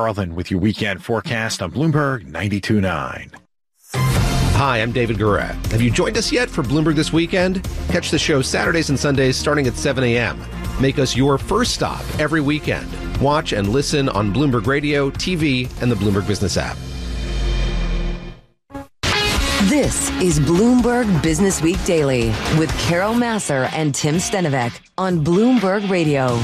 Carlin with your weekend forecast on Bloomberg 92.9. Hi, I'm David Guerra. Have you joined us yet for Bloomberg This Weekend? Catch the show Saturdays and Sundays starting at 7 a.m. Make us your first stop every weekend. Watch and listen on Bloomberg Radio, TV, and the Bloomberg Business app. This is Bloomberg Business Week Daily with Carol Massar and Tim Stenovec on Bloomberg Radio.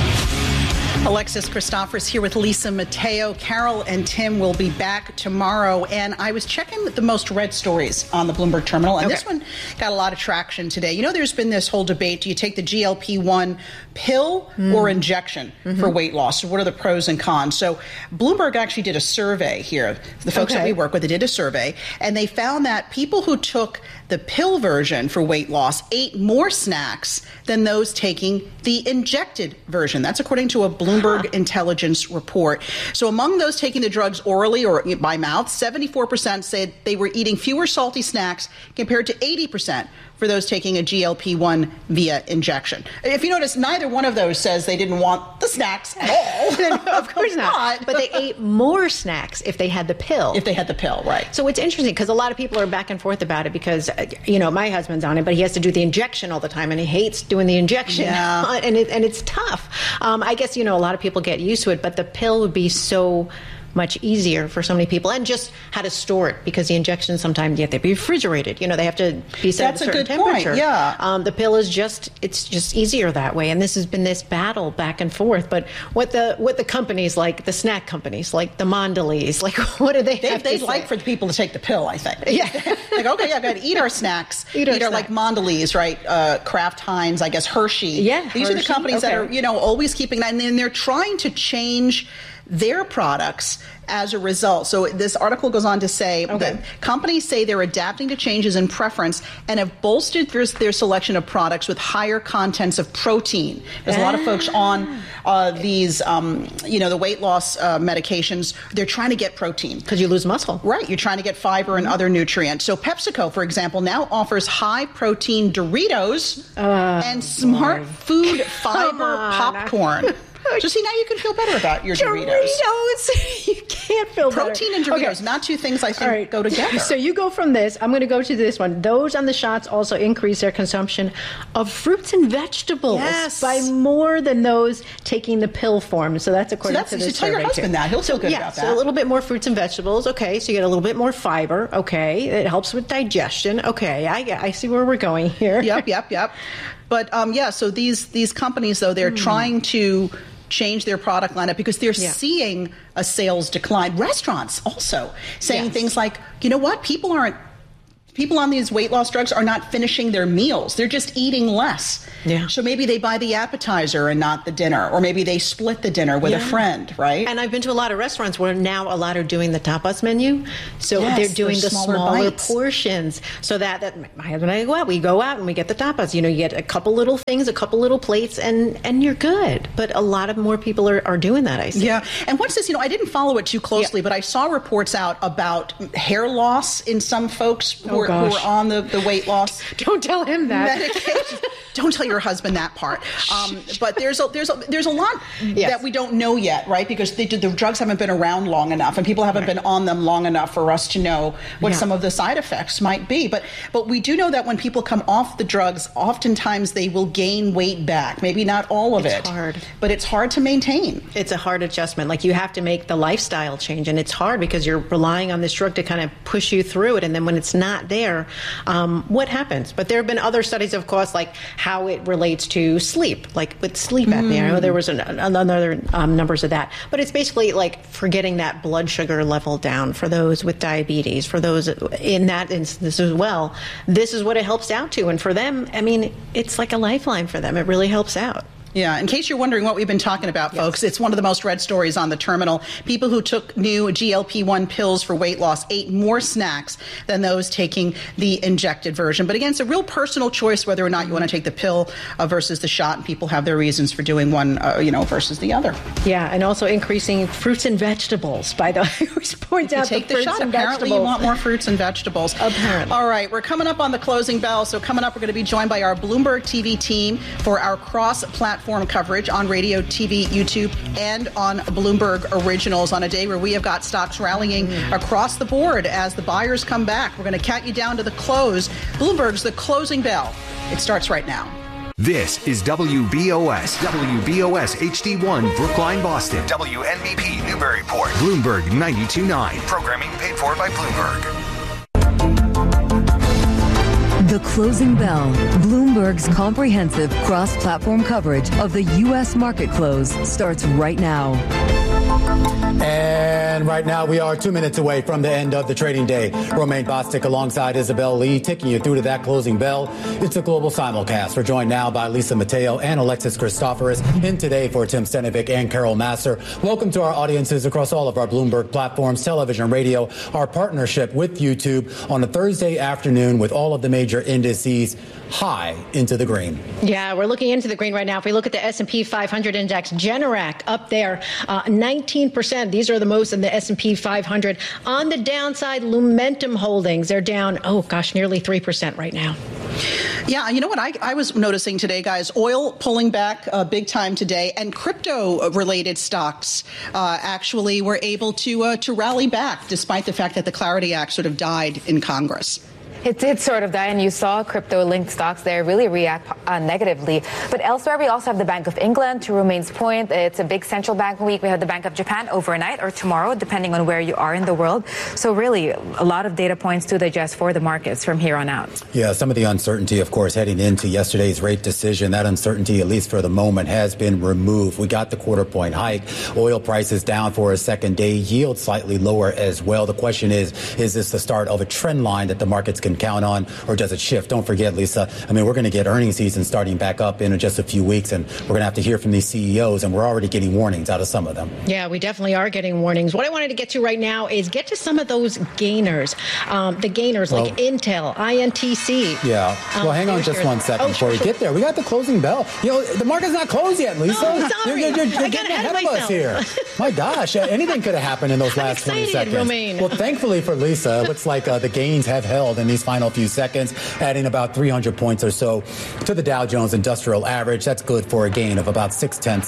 Alexis Christophorous here with Lisa Mateo. Carol and Tim will be back tomorrow. And I was checking the most read stories on the Bloomberg terminal, and this one got a lot of traction today. You know, there's been this whole debate. Do you take the GLP-1 pill or injection for weight loss? What are the pros and cons? So Bloomberg actually did a survey here. The folks that we work with, they did a survey, and they found that people who took the pill version for weight loss ate more snacks than those taking the injected version. That's according to a Bloomberg intelligence report. So among those taking the drugs orally or by mouth, 74% said they were eating fewer salty snacks compared to 80% for those taking a GLP-1 via injection. If you notice, neither one of those says they didn't want the snacks at all. Of course not. But they ate more snacks if they had the pill. If they had the pill, right. So it's interesting because a lot of people are back and forth about it because, you know, my husband's on it, but he has to do the injection all the time and he hates doing the injection. Yeah. and it's tough. I guess, you know, a lot of people get used to it, but the pill would be so much easier for so many people, and just how to store it, because the injections sometimes you have to be refrigerated. You know, they have to be set at a certain temperature. Point. Yeah. The pill is it's just easier that way. And this has been this battle back and forth. But what the companies, like the snack companies, like the Mondelez, like what do they have to say? They'd like for the people to take the pill, I think. Yeah. Like, okay, yeah, got to eat our snacks. Eat our like Mondelez, right? Kraft Heinz, I guess Hershey. Yeah. These are the companies that are, you know, always keeping that, and then they're trying to change their products as a result. So this article goes on to say that companies say they're adapting to changes in preference and have bolstered their selection of products with higher contents of protein. There's a lot of folks on these, you know, the weight loss medications. They're trying to get protein. Because you lose muscle. Right. You're trying to get fiber and other nutrients. So PepsiCo, for example, now offers high-protein Doritos and Smart Food Fiber popcorn. So see, now you can feel better about your Doritos. You can't feel better. Protein and Doritos, not two things I think go together. So you go from this. I'm going to go to this one. Those on the shots also increase their consumption of fruits and vegetables by more than those taking the pill form. So that's according to this survey. Tell your husband that. He'll feel good about that. So a little bit more fruits and vegetables. Okay. So you get a little bit more fiber. Okay. It helps with digestion. Okay. I see where we're going here. Yep. But so these companies, though, they're trying to change their product lineup because they're seeing a sales decline. Restaurants also saying things like, you know what, people on these weight loss drugs are not finishing their meals. They're just eating less. Yeah. So maybe they buy the appetizer and not the dinner, or maybe they split the dinner with a friend, right? And I've been to a lot of restaurants where now a lot are doing the tapas menu. So they're doing the smaller portions so that my husband and I go out and we get the tapas. You know, you get a couple little things, a couple little plates, and you're good. But a lot of more people are doing that, I see. Yeah. And what's this? You know, I didn't follow it too closely, but I saw reports out about hair loss in some folks who are on the weight loss. Don't tell him that. Medication. Don't tell your husband that part. But there's a lot that we don't know yet, right? Because the drugs haven't been around long enough, and people haven't been on them long enough for us to know what some of the side effects might be. But we do know that when people come off the drugs, oftentimes they will gain weight back. Maybe not all of it. It's hard. But it's hard to maintain. It's a hard adjustment. Like, you have to make the lifestyle change, and it's hard because you're relying on this drug to kind of push you through it. And then when it's not there, what happens? But there have been other studies, of course, like how it relates to sleep, like with sleep apnea. I know there was another numbers of that. But it's basically like for getting that blood sugar level down for those with diabetes, for those in that instance as well. This is what it helps out to. And for them, I mean, it's like a lifeline for them. It really helps out. Yeah, in case you're wondering what we've been talking about, folks, it's one of the most read stories on the terminal. People who took new GLP-1 pills for weight loss ate more snacks than those taking the injected version. But again, it's a real personal choice whether or not you want to take the pill versus the shot, and people have their reasons for doing one, versus the other. Yeah, and also increasing fruits and vegetables, by the way. I always point out take the shot. Apparently you want more fruits and vegetables. Apparently. All right, we're coming up on the closing bell. So coming up, we're going to be joined by our Bloomberg TV team for our cross-platform cross-platform coverage on radio, TV, YouTube, and on Bloomberg Originals on a day where we have got stocks rallying across the board as the buyers come back. We're going to count you down to the close. Bloomberg's The Closing Bell. It starts right now. This is WBOS HD1, Brookline, Boston. WNBP, Newburyport. Bloomberg 92.9. Programming paid for by Bloomberg. The Closing Bell, Bloomberg's comprehensive cross-platform coverage of the U.S. market close, starts right now. And right now we are 2 minutes away from the end of the trading day. Romaine Bostick alongside Isabel Lee, taking you through to that closing bell. It's a global simulcast. We're joined now by Lisa Mateo and Alexis Christoforous. In today for Tim Stenovic and Carol Massar. Welcome to our audiences across all of our Bloomberg platforms, television, radio, our partnership with YouTube on a Thursday afternoon with all of the major indices high into the green. Yeah, we're looking into the green right now. If we look at the S&P 500 index, Generac up there, 19%. These are the most in the S&P 500. On the downside, Lumentum Holdings, they're down, nearly 3% right now. Yeah, you know what I was noticing today, guys? Oil pulling back big time today, and crypto-related stocks actually were able to rally back, despite the fact that the Clarity Act sort of died in Congress. It did sort of die, and you saw crypto-linked stocks there really react negatively. But elsewhere, we also have the Bank of England. To Romaine's point, it's a big central bank week. We have the Bank of Japan overnight or tomorrow, depending on where you are in the world. So really, a lot of data points to digest for the markets from here on out. Yeah, some of the uncertainty, of course, heading into yesterday's rate decision, that uncertainty, at least for the moment, has been removed. We got the quarter-point hike. Oil prices down for a second day. Yield slightly lower as well. The question is this the start of a trend line that the markets can count on, or does it shift? Don't forget, Lisa, we're going to get earnings season starting back up in just a few weeks, and we're going to have to hear from these CEOs, and we're already getting warnings out of some of them. Yeah, we definitely are getting warnings. What I wanted to get to right now is get to some of those gainers. The gainers like Intel, INTC. Yeah. Well, hang on just 1 second before we get there. We got the closing bell. The market's not closed yet, Lisa. Sorry. You're getting ahead of us here. My gosh, anything could have happened in those last 20 seconds. Romaine. Well, thankfully for Lisa, it looks like the gains have held in these final few seconds, adding about 300 points or so to the Dow Jones Industrial Average. That's good for a gain of about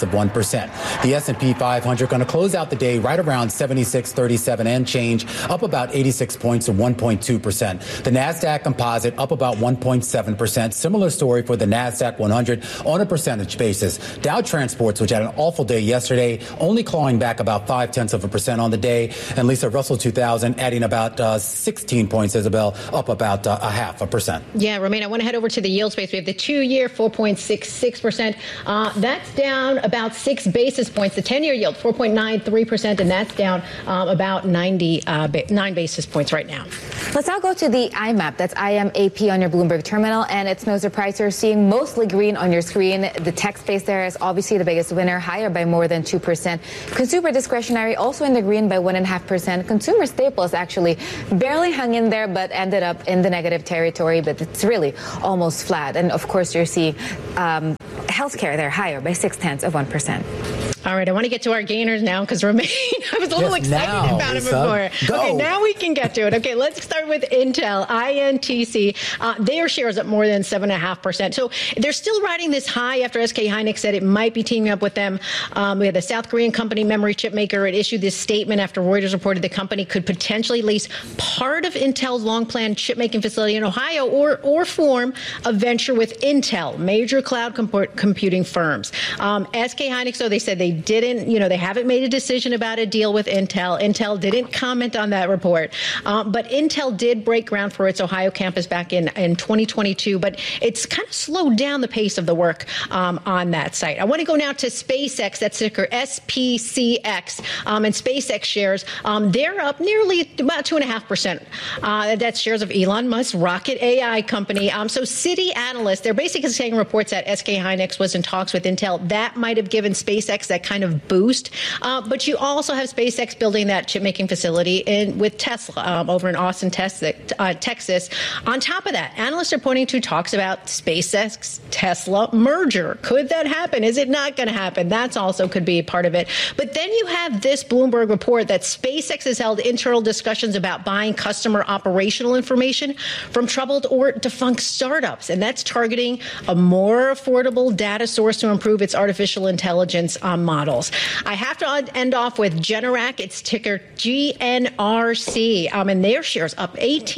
0.6%. The S&P 500 going to close out the day right around 76.37 and change, up about 86 points or 1.2%. The NASDAQ Composite up about 1.7%. Similar story for the NASDAQ 100 on a percentage basis. Dow Transports, which had an awful day yesterday, only clawing back about 0.5% on the day. And Lisa, Russell 2000 adding about 16 points, Isabel, up about 0.5%. Yeah, Romaine, I want to head over to the yield space. We have the 2-year, 4.66%. That's down about 6 basis points. The 10-year yield, 4.93%, and that's down about 9 basis points right now. Let's now go to the IMAP. That's IMAP on your Bloomberg terminal, and it's no surprise you're seeing mostly green on your screen. The tech space there is obviously the biggest winner, higher by more than 2%. Consumer discretionary also in the green by 1.5%. Consumer staples actually barely hung in there, but ended up in the negative territory, but it's really almost flat. And of course, you're seeing healthcare there higher by 0.6%. All right, I want to get to our gainers now because Romaine, I was a little excited about it before. Go. Okay, now we can get to it. Okay, let's start with Intel, INTC. Their shares up more than 7.5%. So they're still riding this high after SK Hynix said it might be teaming up with them. We had the South Korean company memory chip maker. It issued this statement after Reuters reported the company could potentially lease part of Intel's long-planned chip-making facility in Ohio or form a venture with Intel, major cloud computing firms. SK Hynix, though, they said they didn't, they haven't made a decision about a deal with Intel. Intel didn't comment on that report. But Intel did break ground for its Ohio campus back in 2022, but it's kind of slowed down the pace of the work on that site. I want to go now to SpaceX, that's ticker SPCX, and SpaceX shares, they're up nearly about 2.5%. That's shares of Elon Musk's rocket AI company. So Citi analysts, they're basically saying reports that SK Hynix was in talks with Intel. That might have given SpaceX that that kind of boost. But you also have SpaceX building that chip-making facility with Tesla over in Austin, Texas. On top of that, analysts are pointing to talks about SpaceX-Tesla merger. Could that happen? Is it not going to happen? That's also could be a part of it. But then you have this Bloomberg report that SpaceX has held internal discussions about buying customer operational information from troubled or defunct startups. And that's targeting a more affordable data source to improve its artificial intelligence models. I have to end off with Generac, its ticker GNRC, and their shares up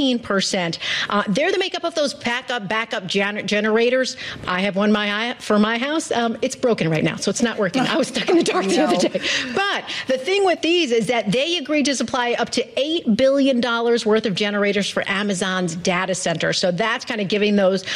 18%. They're the makeup of those backup generators. I have one for my house. It's broken right now, so it's not working. I was stuck in the dark the other day. But the thing with these is that they agreed to supply up to $8 billion worth of generators for Amazon's data center. So that's kind of giving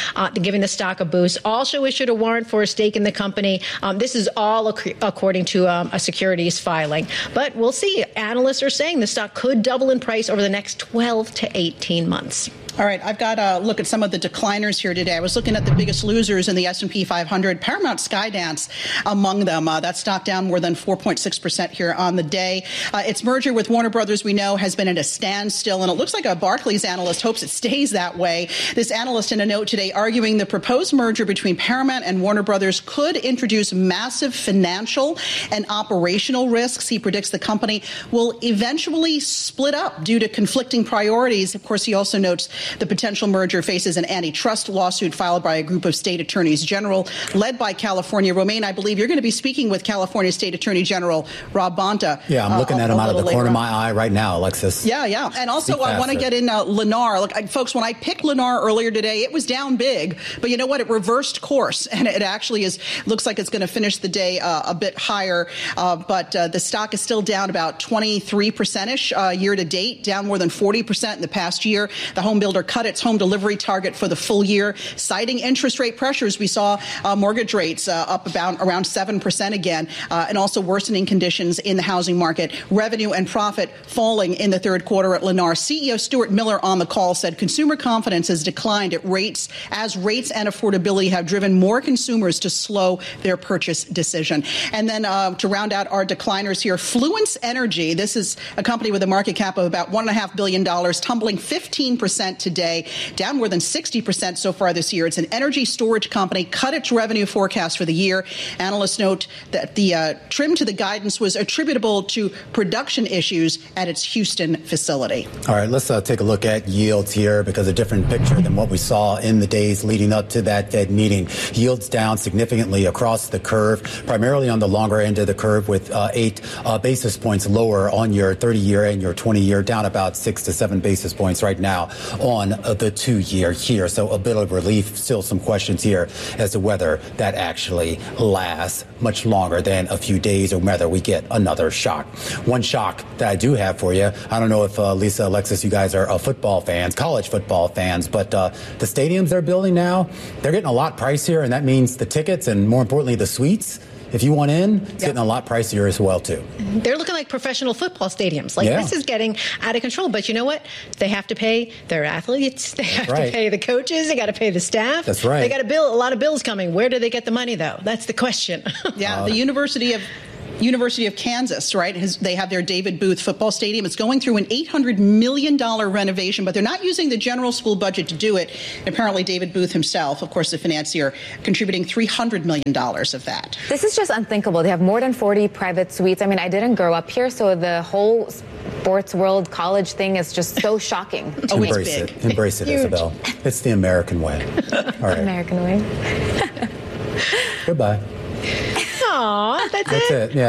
the stock a boost. Also issued a warrant for a stake in the company. This is all according to a securities filing. But we'll see. Analysts are saying the stock could double in price over the next 12 to 18 months. All right, I've got to look at some of the decliners here today. I was looking at the biggest losers in the S&P 500. Paramount Skydance among them. That stock down more than 4.6% here on the day. Its merger with Warner Brothers, we know, has been at a standstill, and it looks like a Barclays analyst hopes it stays that way. This analyst in a note today arguing the proposed merger between Paramount and Warner Brothers could introduce massive financial and operational risks. He predicts the company will eventually split up due to conflicting priorities. Of course, he also notes the potential merger faces an antitrust lawsuit filed by a group of state attorneys general led by California. Romaine, I believe you're going to be speaking with California State Attorney General Rob Bonta. Yeah, I'm looking at him out of the corner of my eye right now, Alexis. Yeah. And also, I want to get in Lennar. Look, folks, when I picked Lennar earlier today, it was down big. But you know what? It reversed course, and it actually looks like it's going to finish the day a bit higher. But the stock is still down about 23%-ish year to date, down more than 40% in the past year. The home builder cut its home delivery target for the full year, citing interest rate pressures. We saw mortgage rates up around 7% again, and also worsening conditions in the housing market. Revenue and profit falling in the third quarter at Lennar. CEO Stuart Miller on the call said consumer confidence has declined as rates and affordability have driven more consumers to slow their purchase decision. And then to round out our decliners here, Fluence Energy. This is a company with a market cap of about $1.5 billion, tumbling 15% today, down more than 60% so far this year. It's an energy storage company, cut its revenue forecast for the year. Analysts note that the trim to the guidance was attributable to production issues at its Houston facility. All right, let's take a look at yields here, because a different picture than what we saw in the days leading up to that Fed meeting. Yields down significantly across the curve, primarily on the longer end of the curve, with 8 basis points lower on your 30-year and your 20-year, down about 6 to 7 basis points right now on the 2-year here. So a bit of relief. Still some questions here as to whether that actually lasts much longer than a few days, or whether we get another shock. One shock that I do have for you, I don't know if Lisa, Alexis, you guys are football fans, college football fans, but the stadiums they're building now, they're getting a lot pricier, and that means the tickets and, more importantly, the suites, if you want in, it's getting a lot pricier as well, too. They're looking like professional football stadiums. This is getting out of control. But you know what? They have to pay their athletes. They have to pay the coaches. They got to pay the staff. That's right. They got a lot of bills coming. Where do they get the money, though? That's the question. The University of Kansas, right? They have their David Booth football stadium. It's going through an $800 million renovation, but they're not using the general school budget to do it. And apparently David Booth himself, of course, the financier, contributing $300 million of that. This is just unthinkable. They have more than 40 private suites. I mean, I didn't grow up here, so the whole sports world college thing is just so shocking. Embrace it, Isabel. It's the American way. All right. American way. Goodbye. Aw, that's it. Yeah.